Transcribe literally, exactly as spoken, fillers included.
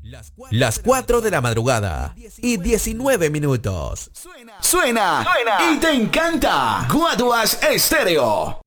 Las cuatro de la madrugada y diecinueve minutos. Suena, Suena y te encanta. Guaduas Estéreo.